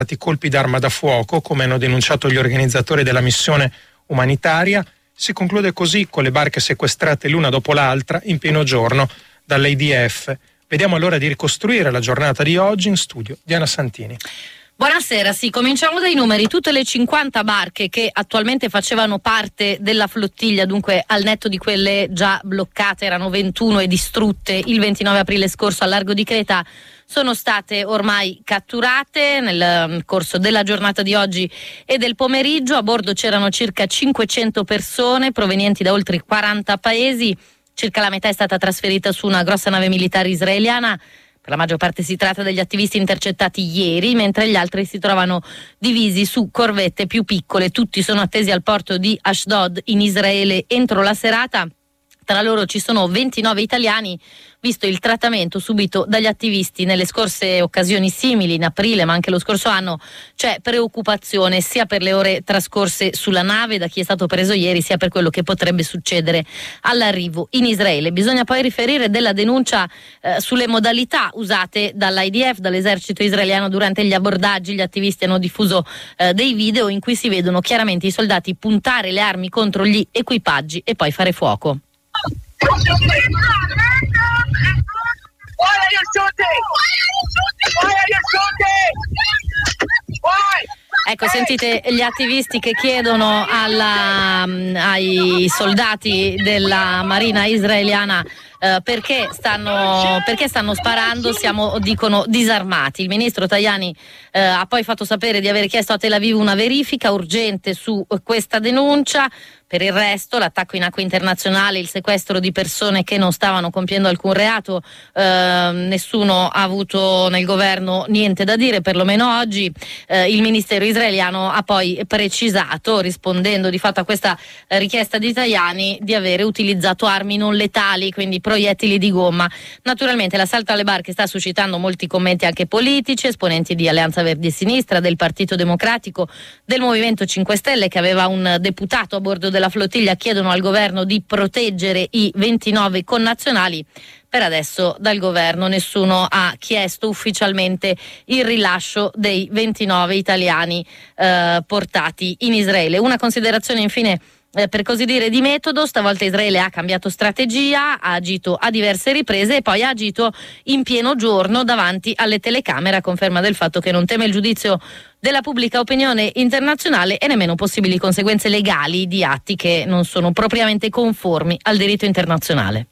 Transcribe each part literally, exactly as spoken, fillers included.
stati colpi d'arma da fuoco, come hanno denunciato gli organizzatori della missione umanitaria. Si conclude così con le barche sequestrate l'una dopo l'altra in pieno giorno dall'A D F. Vediamo allora di ricostruire la giornata di oggi. In studio Diana Santini. Buonasera, sì, cominciamo dai numeri. Tutte le cinquanta barche che attualmente facevano parte della flottiglia, dunque al netto di quelle già bloccate, erano ventuno e distrutte il ventinove aprile scorso al largo di Creta, sono state ormai catturate nel corso della giornata di oggi e del pomeriggio. A bordo c'erano circa cinquecento persone provenienti da oltre quaranta paesi, circa la metà è stata trasferita su una grossa nave militare israeliana. Per la maggior parte si tratta degli attivisti intercettati ieri, mentre gli altri si trovano divisi su corvette più piccole. Tutti sono attesi al porto di Ashdod in Israele entro la serata. Tra loro ci sono ventinove italiani, visto il trattamento subito dagli attivisti nelle scorse occasioni simili, in aprile ma anche lo scorso anno. C'è preoccupazione sia per le ore trascorse sulla nave da chi è stato preso ieri, sia per quello che potrebbe succedere all'arrivo in Israele. Bisogna poi riferire della denuncia eh, sulle modalità usate dall'I D F, dall'esercito israeliano durante gli abbordaggi. Gli attivisti hanno diffuso eh, dei video in cui si vedono chiaramente i soldati puntare le armi contro gli equipaggi e poi fare fuoco. Why are you shooting? Why are you shooting? Why? Ecco, sentite gli attivisti che chiedono alla, ai soldati della Marina israeliana Uh, perché stanno perché stanno sparando, siamo, dicono, disarmati. Il ministro Tajani uh, ha poi fatto sapere di aver chiesto a Tel Aviv una verifica urgente su uh, questa denuncia. Per il resto, l'attacco in acque internazionali, il sequestro di persone che non stavano compiendo alcun reato, uh, nessuno ha avuto nel governo niente da dire, perlomeno oggi. Uh, il ministero israeliano ha poi precisato, rispondendo di fatto a questa uh, richiesta di Tajani, di avere utilizzato armi non letali, quindi proiettili di gomma. Naturalmente l'assalto alle barche sta suscitando molti commenti anche politici. Esponenti di Alleanza Verdi e Sinistra, del Partito Democratico, del Movimento cinque Stelle, che aveva un deputato a bordo della flottiglia, chiedono al governo di proteggere i ventinove connazionali. Per adesso dal governo nessuno ha chiesto ufficialmente il rilascio dei ventinove italiani eh, portati in Israele. Una considerazione infine, Eh, per così dire, di metodo. Stavolta Israele ha cambiato strategia, ha agito a diverse riprese e poi ha agito in pieno giorno davanti alle telecamere, a conferma del fatto che non teme il giudizio della pubblica opinione internazionale e nemmeno possibili conseguenze legali di atti che non sono propriamente conformi al diritto internazionale.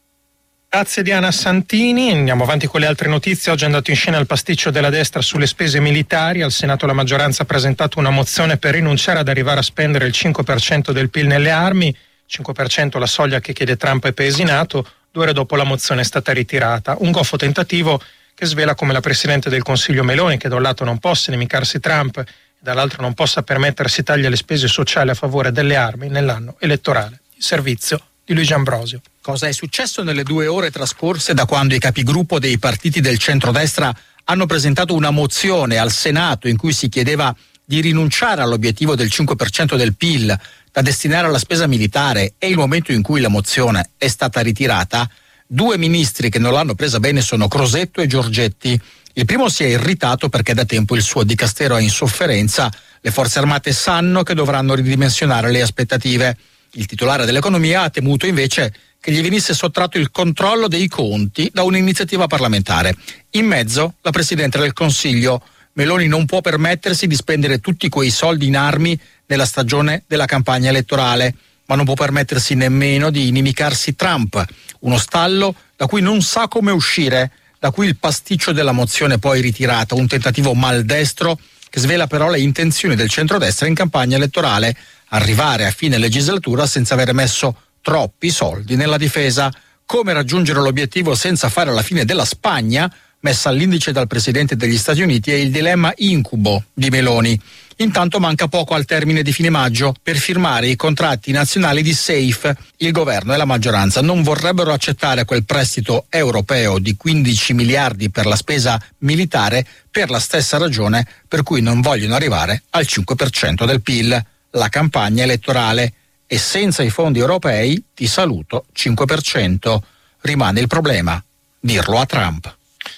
Grazie Diana Santini. Andiamo avanti con le altre notizie. Oggi è andato in scena il pasticcio della destra sulle spese militari. Al Senato la maggioranza ha presentato una mozione per rinunciare ad arrivare a spendere il cinque per cento del P I L nelle armi, cinque per cento la soglia che chiede Trump ai paesi NATO. Due ore dopo la mozione è stata ritirata. Un goffo tentativo che svela come la Presidente del Consiglio Meloni, che da un lato non possa nemicarsi Trump e dall'altro non possa permettersi tagli alle spese sociali a favore delle armi nell'anno elettorale. Il servizio di Luigi Ambrosio. Cosa è successo nelle due ore trascorse da quando i capigruppo dei partiti del centrodestra hanno presentato una mozione al Senato in cui si chiedeva di rinunciare all'obiettivo del cinque per cento del P I L da destinare alla spesa militare, e il momento in cui la mozione è stata ritirata? Due ministri che non l'hanno presa bene sono Crosetto e Giorgetti. Il primo si è irritato perché da tempo il suo dicastero è in sofferenza. Le forze armate sanno che dovranno ridimensionare le aspettative. Il titolare dell'economia ha temuto invece che gli venisse sottratto il controllo dei conti da un'iniziativa parlamentare. In mezzo la Presidente del Consiglio. Meloni non può permettersi di spendere tutti quei soldi in armi nella stagione della campagna elettorale, ma non può permettersi nemmeno di inimicarsi Trump. Uno stallo da cui non sa come uscire, da cui il pasticcio della mozione poi ritirata, un tentativo maldestro che svela però le intenzioni del centrodestra in campagna elettorale: arrivare a fine legislatura senza aver messo troppi soldi nella difesa. Come raggiungere l'obiettivo senza fare la fine della Spagna, messa all'indice dal Presidente degli Stati Uniti, è il dilemma incubo di Meloni. Intanto manca poco al termine di fine maggio per firmare i contratti nazionali di SAFE. Il governo e la maggioranza non vorrebbero accettare quel prestito europeo di quindici miliardi per la spesa militare per la stessa ragione per cui non vogliono arrivare al cinque per cento del P I L, la campagna elettorale. E senza i fondi europei, ti saluto, cinque per cento. Rimane il problema dirlo a Trump.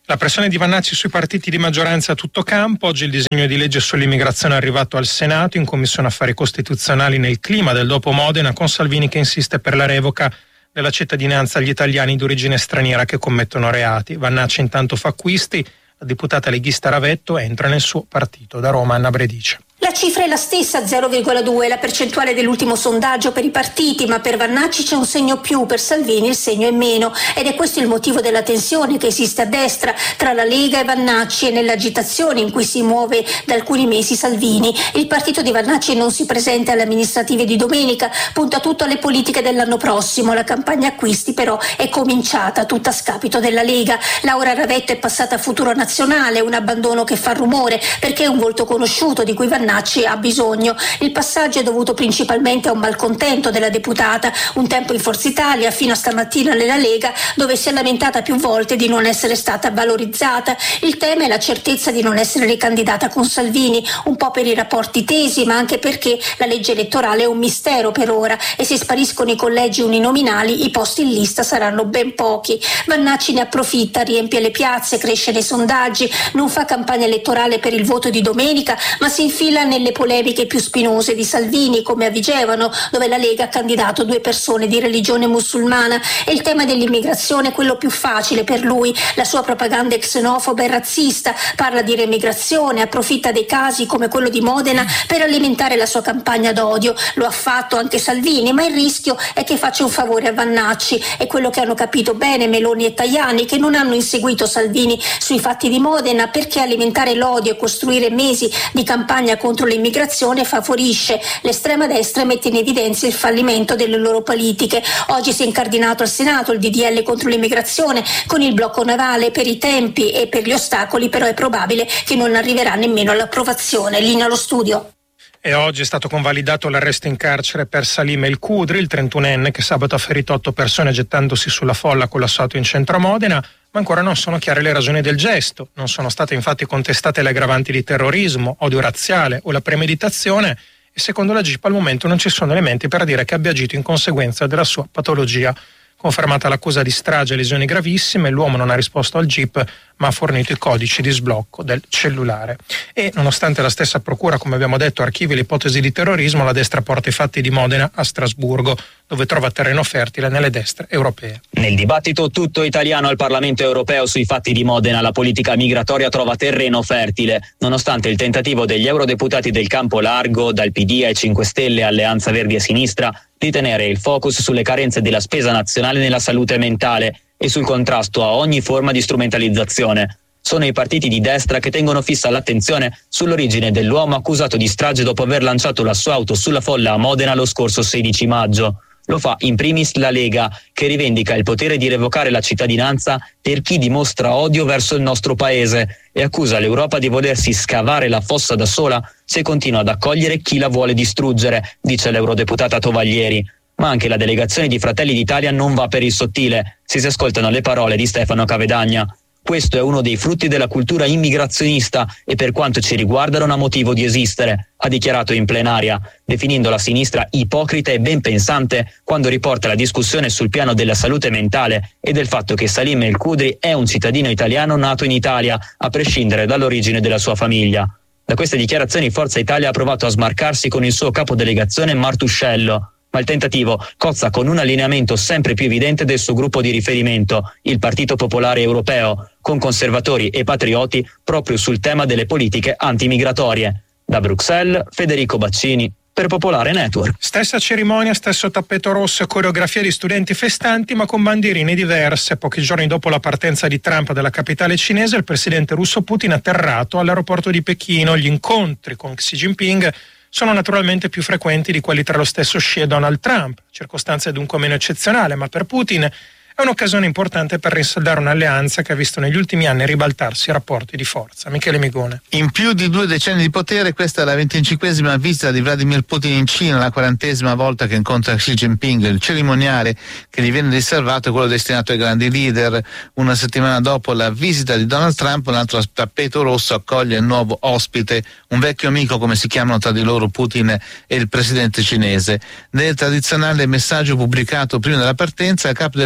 La pressione di Vannacci sui partiti di maggioranza a tutto campo. Oggi il disegno di legge sull'immigrazione è arrivato al Senato in Commissione Affari Costituzionali nel clima del dopo Modena, con Salvini che insiste per la revoca della cittadinanza agli italiani di origine straniera che commettono reati. Vannacci intanto fa acquisti. La deputata leghista Ravetto entra nel suo partito. Da Roma, Anna Bredice. La cifra è la stessa, zero virgola due, la percentuale dell'ultimo sondaggio per i partiti, ma per Vannacci c'è un segno più, per Salvini il segno è meno, ed è questo il motivo della tensione che esiste a destra tra la Lega e Vannacci e nell'agitazione in cui si muove da alcuni mesi Salvini. Il partito di Vannacci non si presenta alle amministrative di domenica, punta tutto alle politiche dell'anno prossimo. La campagna acquisti però è cominciata, tutta a scapito della Lega. Laura Ravetto è passata a Futuro Nazionale, un abbandono che fa rumore perché è un volto conosciuto di cui Vannacci ha bisogno. Il passaggio è dovuto principalmente a un malcontento della deputata, un tempo in Forza Italia, fino a stamattina nella Lega, dove si è lamentata più volte di non essere stata valorizzata. Il tema è la certezza di non essere ricandidata con Salvini, un po' per i rapporti tesi, ma anche perché la legge elettorale è un mistero per ora e se spariscono i collegi uninominali i posti in lista saranno ben pochi. Vannacci ne approfitta, riempie le piazze, cresce nei sondaggi, non fa campagna elettorale per il voto di domenica, ma si infila nelle polemiche più spinose di Salvini, come a Vigevano, dove la Lega ha candidato due persone di religione musulmana, e il tema dell'immigrazione è quello più facile per lui. La sua propaganda è xenofoba e razzista, parla di reemigrazione, approfitta dei casi come quello di Modena per alimentare la sua campagna d'odio. Lo ha fatto anche Salvini, ma il rischio è che faccia un favore a Vannacci. È quello che hanno capito bene Meloni e Tajani, che non hanno inseguito Salvini sui fatti di Modena, perché alimentare l'odio e costruire mesi di campagna contro l'immigrazione favorisce l'estrema destra e mette in evidenza il fallimento delle loro politiche. Oggi si è incardinato al Senato il D D L contro l'immigrazione con il blocco navale. Per i tempi e per gli ostacoli però è probabile che non arriverà nemmeno all'approvazione. Linea allo studio. E oggi è stato convalidato l'arresto in carcere per Salim El Khudri, il trentunenne che sabato ha ferito otto persone gettandosi sulla folla collassato in centro a Modena, ma ancora non sono chiare le ragioni del gesto. Non sono state infatti contestate le aggravanti di terrorismo, odio razziale o la premeditazione e secondo la G I P al momento non ci sono elementi per dire che abbia agito in conseguenza della sua patologia. Confermata l'accusa di strage e lesioni gravissime, l'uomo non ha risposto al G I P ma ha fornito i codici di sblocco del cellulare. E nonostante la stessa procura, come abbiamo detto, archivi l'ipotesi di terrorismo, la destra porta i fatti di Modena a Strasburgo, dove trova terreno fertile nelle destre europee. Nel dibattito tutto italiano al Parlamento europeo sui fatti di Modena, la politica migratoria trova terreno fertile, nonostante il tentativo degli eurodeputati del campo largo, dal P D ai cinque Stelle, Alleanza Verdi e Sinistra, di tenere il focus sulle carenze della spesa nazionale nella salute mentale e sul contrasto a ogni forma di strumentalizzazione. Sono i partiti di destra che tengono fissa l'attenzione sull'origine dell'uomo accusato di strage dopo aver lanciato la sua auto sulla folla a Modena lo scorso sedici maggio. Lo fa in primis la Lega, che rivendica il potere di revocare la cittadinanza per chi dimostra odio verso il nostro paese e accusa l'Europa di volersi scavare la fossa da sola se continua ad accogliere chi la vuole distruggere, dice l'eurodeputata Tovaglieri. Ma anche la delegazione di Fratelli d'Italia non va per il sottile, se si ascoltano le parole di Stefano Cavedagna. Questo è uno dei frutti della cultura immigrazionista e per quanto ci riguarda non ha motivo di esistere, ha dichiarato in plenaria, definendo la sinistra ipocrita e ben pensante quando riporta la discussione sul piano della salute mentale e del fatto che Salim El Khudri è un cittadino italiano nato in Italia, a prescindere dall'origine della sua famiglia. Da queste dichiarazioni Forza Italia ha provato a smarcarsi con il suo capodelegazione Martuscello, ma il tentativo cozza con un allineamento sempre più evidente del suo gruppo di riferimento, il Partito Popolare Europeo, con conservatori e patrioti proprio sul tema delle politiche antimigratorie. Da Bruxelles, Federico Baccini, per Popolare Network. Stessa cerimonia, stesso tappeto rosso e coreografia di studenti festanti, ma con bandierine diverse. Pochi giorni dopo la partenza di Trump dalla capitale cinese, il presidente russo Putin ha atterrato all'aeroporto di Pechino. Gli incontri con Xi Jinping sono naturalmente più frequenti di quelli tra lo stesso Xi e Donald Trump. Circostanza dunque meno eccezionale, ma per Putin è un'occasione importante per rinsaldare un'alleanza che ha visto negli ultimi anni ribaltarsi i rapporti di forza. Michele Migone. In più di due decenni di potere, questa è la venticinquesima visita di Vladimir Putin in Cina, la quarantesima volta che incontra Xi Jinping. Il cerimoniale che gli viene riservato è quello destinato ai grandi leader. Una settimana dopo la visita di Donald Trump, un altro tappeto rosso accoglie il nuovo ospite, un vecchio amico come si chiamano tra di loro Putin e il presidente cinese. Nel tradizionale messaggio pubblicato prima della partenza, il capo del Cremlino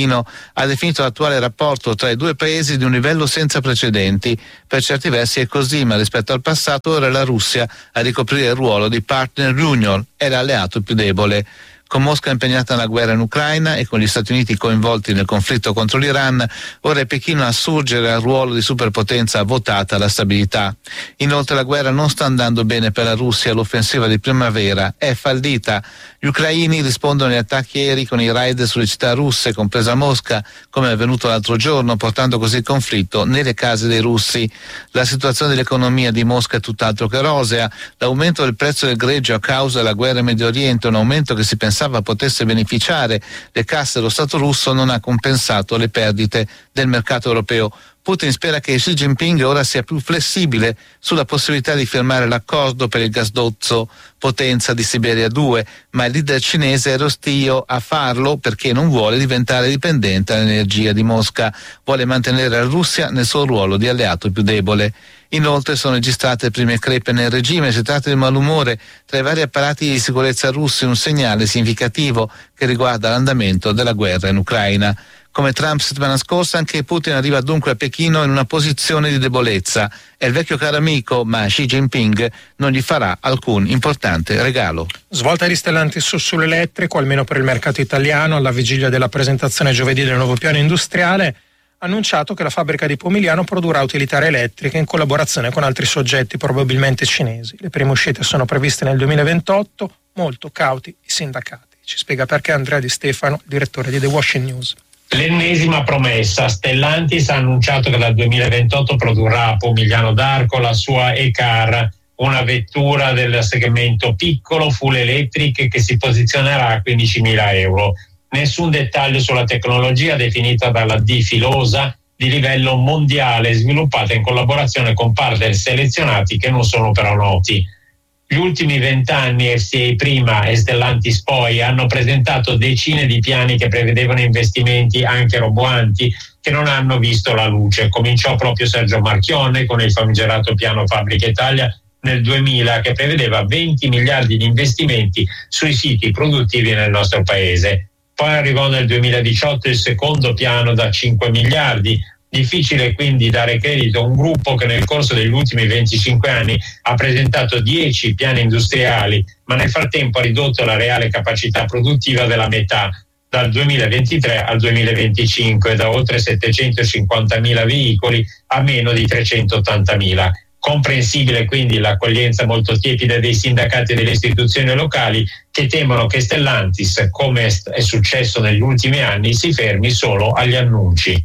Pechino ha definito l'attuale rapporto tra i due paesi di un livello senza precedenti. Per certi versi è così, ma rispetto al passato ora è la Russia a ricoprire il ruolo di partner junior e l'alleato più debole. Con Mosca impegnata nella guerra in Ucraina e con gli Stati Uniti coinvolti nel conflitto contro l'Iran, ora è Pechino a assurgere al ruolo di superpotenza votata alla stabilità. Inoltre la guerra non sta andando bene per la Russia, l'offensiva di primavera è fallita. Gli ucraini rispondono agli attacchi aerei con i raid sulle città russe, compresa Mosca, come è avvenuto l'altro giorno, portando così il conflitto nelle case dei russi. La situazione dell'economia di Mosca è tutt'altro che rosea. L'aumento del prezzo del greggio a causa della guerra in Medio Oriente, un aumento che si pensava potesse beneficiare le casse dello Stato russo, non ha compensato le perdite del mercato europeo. Putin spera che Xi Jinping ora sia più flessibile sulla possibilità di firmare l'accordo per il gasdotto potenza di Siberia due, ma il leader cinese è rostio a farlo perché non vuole diventare dipendente dall'energia di Mosca, vuole mantenere la Russia nel suo ruolo di alleato più debole. Inoltre sono registrate le prime crepe nel regime, si tratta di malumore tra i vari apparati di sicurezza russi, un segnale significativo che riguarda l'andamento della guerra in Ucraina. Come Trump settimana scorsa, anche Putin arriva dunque a Pechino in una posizione di debolezza. È il vecchio caro amico, ma Xi Jinping non gli farà alcun importante regalo. Svolta di Stellantis su sull'elettrico, almeno per il mercato italiano, alla vigilia della presentazione giovedì del nuovo piano industriale, ha annunciato che la fabbrica di Pomigliano produrrà utilitarie elettriche in collaborazione con altri soggetti, probabilmente cinesi. Le prime uscite sono previste nel duemilaventotto, molto cauti i sindacati. Ci spiega perché Andrea Di Stefano, direttore di The Washington News. L'ennesima promessa. Stellantis ha annunciato che dal duemilaventotto produrrà a Pomigliano d'Arco la sua E-Car, una vettura del segmento piccolo full electric che si posizionerà a quindicimila euro. Nessun dettaglio sulla tecnologia definita dalla D Filosa di livello mondiale, sviluppata in collaborazione con partner selezionati che non sono però noti. Gli ultimi vent'anni F C A prima e Stellantis poi hanno presentato decine di piani che prevedevano investimenti anche roboanti che non hanno visto la luce. Cominciò proprio Sergio Marchionne con il famigerato piano Fabbrica Italia nel duemila che prevedeva venti miliardi di investimenti sui siti produttivi nel nostro paese. Poi arrivò nel duemiladiciotto il secondo piano da cinque miliardi. Difficile quindi dare credito a un gruppo che nel corso degli ultimi venticinque anni ha presentato dieci piani industriali, ma nel frattempo ha ridotto la reale capacità produttiva della metà, dal duemilaventitré al duemilaventicinque, da oltre settecentocinquantamila veicoli a meno di trecentottantamila. Comprensibile quindi l'accoglienza molto tiepida dei sindacati e delle istituzioni locali che temono che Stellantis, come è successo negli ultimi anni, si fermi solo agli annunci.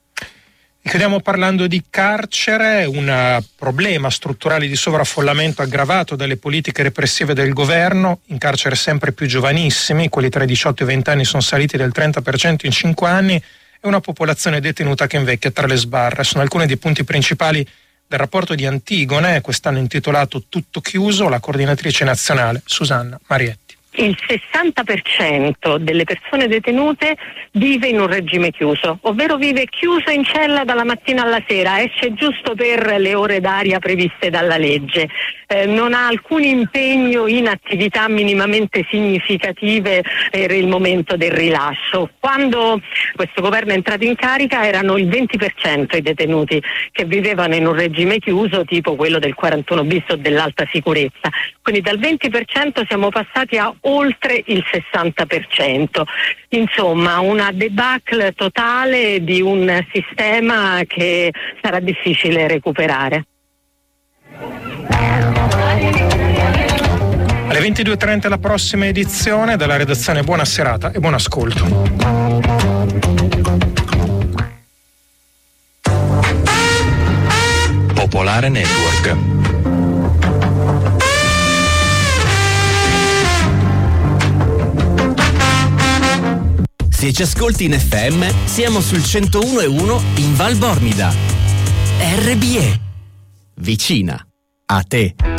Chiudiamo parlando di carcere, un problema strutturale di sovraffollamento aggravato dalle politiche repressive del governo, in carcere sempre più giovanissimi, quelli tra i diciotto e i venti anni sono saliti del trenta per cento in cinque anni, e una popolazione detenuta che invecchia tra le sbarre. Sono alcuni dei punti principali del rapporto di Antigone, quest'anno intitolato Tutto chiuso, la coordinatrice nazionale Susanna Marietti. Il sessanta per cento delle persone detenute vive in un regime chiuso, ovvero vive chiuso in cella dalla mattina alla sera, esce giusto per le ore d'aria previste dalla legge, eh, non ha alcun impegno in attività minimamente significative per il momento del rilascio. Quando questo governo è entrato in carica erano il venti per cento i detenuti che vivevano in un regime chiuso tipo quello del quarantuno bis o dell'alta sicurezza, quindi dal venti per cento siamo passati a oltre il sessanta per cento. Insomma, una debacle totale di un sistema che sarà difficile recuperare. Alle ventidue e trenta la prossima edizione. Dalla redazione buona serata e buon ascolto. Popolare Network. Se ci ascolti in F M, siamo sul centouno e uno in Val Bormida. R B E. Vicina a te.